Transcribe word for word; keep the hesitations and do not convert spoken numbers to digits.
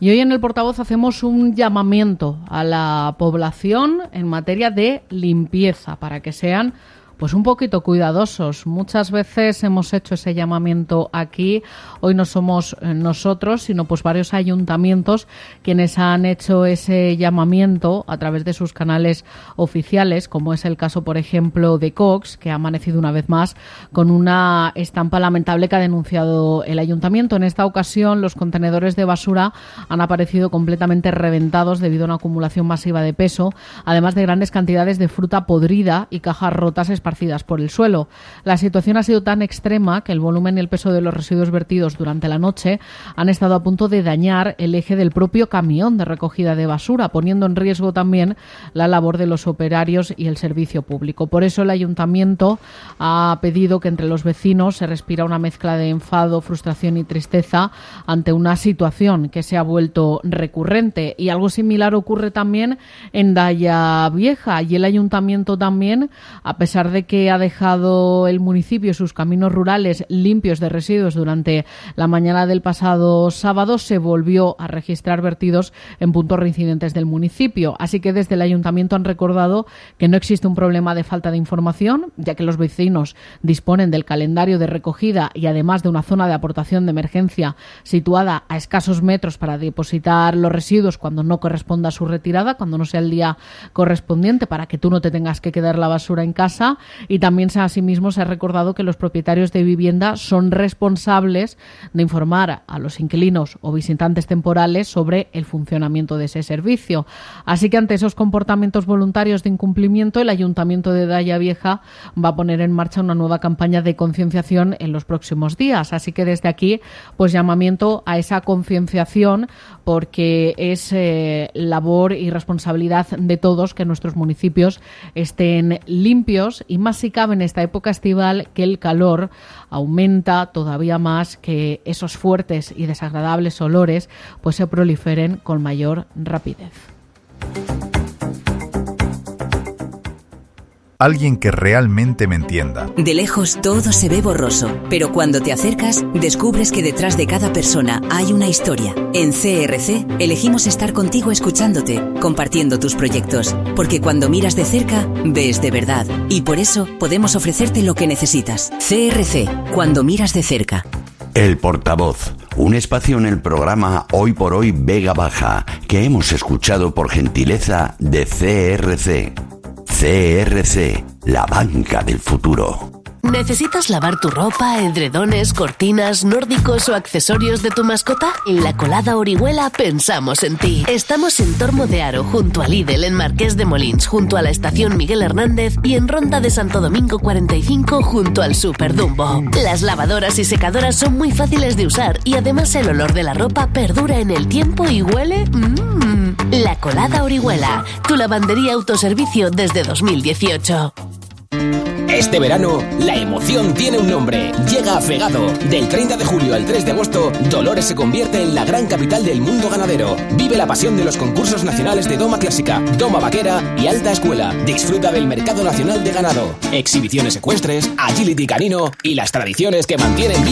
Y hoy en el Portavoz hacemos un llamamiento a la población en materia de limpieza para que sean pues un poquito cuidadosos. Muchas veces hemos hecho ese llamamiento aquí. Hoy no somos nosotros, sino pues varios ayuntamientos quienes han hecho ese llamamiento a través de sus canales oficiales, como es el caso, por ejemplo, de Cox, que ha amanecido una vez más con una estampa lamentable que ha denunciado el ayuntamiento. En esta ocasión, los contenedores de basura han aparecido completamente reventados debido a una acumulación masiva de peso, además de grandes cantidades de fruta podrida y cajas rotas esparcidas por el suelo. La situación ha sido tan extrema que el volumen y el peso de los residuos vertidos durante la noche han estado a punto de dañar el eje del propio camión de recogida de basura, poniendo en riesgo también la labor de los operarios y el servicio público. Por eso el ayuntamiento ha pedido que entre los vecinos se respira una mezcla de enfado, frustración y tristeza ante una situación que se ha vuelto recurrente. Y algo similar ocurre también en Daya Vieja, y el ayuntamiento también, a pesar de que ha dejado el municipio sus caminos rurales limpios de residuos durante la mañana del pasado sábado, se volvió a registrar vertidos en puntos reincidentes del municipio. Así que desde el ayuntamiento han recordado que no existe un problema de falta de información, ya que los vecinos disponen del calendario de recogida y además de una zona de aportación de emergencia situada a escasos metros para depositar los residuos cuando no corresponda a su retirada, cuando no sea el día correspondiente, para que tú no te tengas que quedar la basura en casa. Y también asimismo se ha recordado que los propietarios de vivienda son responsables de informar a los inquilinos o visitantes temporales sobre el funcionamiento de ese servicio. Así que ante esos comportamientos voluntarios de incumplimiento, el Ayuntamiento de Daya Vieja va a poner en marcha una nueva campaña de concienciación en los próximos días. Así que desde aquí, pues llamamiento a esa concienciación, porque es eh, labor y responsabilidad de todos que nuestros municipios estén limpios, y más si cabe en esta época estival, que el calor aumenta todavía más, que esos fuertes y desagradables olores pues se proliferen con mayor rapidez. Alguien que realmente me entienda. De lejos todo se ve borroso, pero cuando te acercas descubres que detrás de cada persona hay una historia. En C R C elegimos estar contigo escuchándote, compartiendo tus proyectos, porque cuando miras de cerca ves de verdad, y por eso podemos ofrecerte lo que necesitas. C R C, cuando miras de cerca. El Portavoz, un espacio en el programa Hoy por Hoy Vega Baja, que hemos escuchado por gentileza de C R C. C R C, la banca del futuro. ¿Necesitas lavar tu ropa, edredones, cortinas, nórdicos o accesorios de tu mascota? En La Colada Orihuela pensamos en ti. Estamos en Tormo de Aro, junto a Lidl, en Marqués de Molins, junto a la estación Miguel Hernández, y en Ronda de Santo Domingo cuarenta y cinco, junto al Super Dumbo. Las lavadoras y secadoras son muy fáciles de usar, y además el olor de la ropa perdura en el tiempo y huele... Mmm. La Colada Orihuela, tu lavandería autoservicio desde dos mil dieciocho. Este verano, la emoción tiene un nombre. Llega a Fegado. Del treinta de julio al tres de agosto, Dolores se convierte en la gran capital del mundo ganadero. Vive la pasión de los concursos nacionales de Doma Clásica, Doma Vaquera y Alta Escuela. Disfruta del mercado nacional de ganado, exhibiciones ecuestres, agility canino y las tradiciones que mantienen viva